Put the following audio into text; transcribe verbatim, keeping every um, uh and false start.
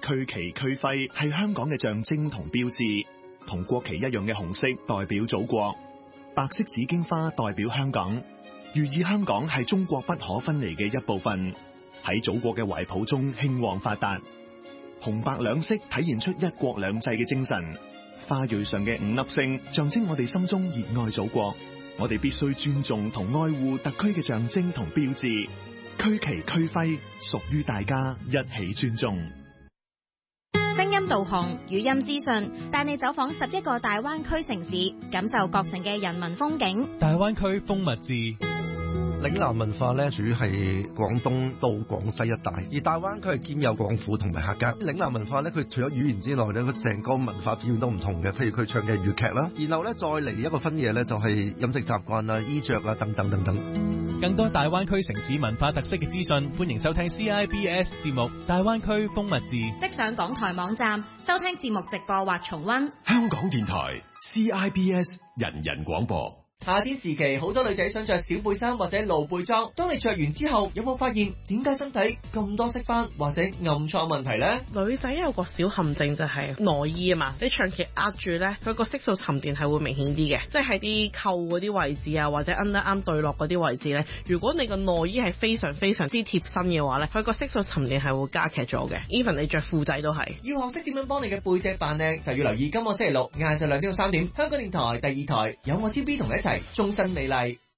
區旗區徽係香港嘅象徵同標誌，同國旗一樣嘅紅色代表祖國，白色紫荊花代表香港，寓意香港係中國不可分離嘅一部分，喺祖國嘅懷抱中興旺發達。紅白兩色體現出一國兩制嘅精神，花蕊上嘅五粒星象徵我哋心中熱愛祖國，我哋必須尊重同愛護特區嘅象徵同標誌，區旗區徽屬於大家，一起尊重。 聲音導航、語音資訊，帶你走訪十一個大灣區城市，感受各城嘅人文風景。 大灣區風物誌。 嶺南文化咧，主要係廣東到廣西一帶，而大灣區係兼有廣府同埋客家。嶺南文化咧，佢除咗語言之外咧，佢成個文化表現都唔同嘅。譬如佢唱嘅粵劇啦，然後咧再嚟一個分野咧，就係飲食習慣啊、衣着啊等等等等。 更多大灣區城市文化特色嘅資訊，歡迎收聽 C I B S 節目《大灣區風物誌》。 即上港台網站收聽節目直播或重溫。 香港電台 C I B S 人人廣播。 夏天時期，好多女仔想着小背心或者露背裝。當你着完之後，有冇發現點解身體咁多色斑或者暗瘡問題呢？ 女仔有個小陷阱就係內衣啊嘛，你長期壓住呢，佢個色素沉澱係會明顯啲嘅，即係喺啲扣嗰啲位置啊，或者 under 啱對落嗰啲位置呢。如果你個內衣係非常非常之貼身嘅話呢，佢個色素沉澱係會加劇咗嘅。even 你着褲仔都係。 要學識點樣幫你嘅背脊扮靚，就要留意今個星期六晏晝兩點到三點，香港電台第二台有我 T B 同你一齊終身美麗。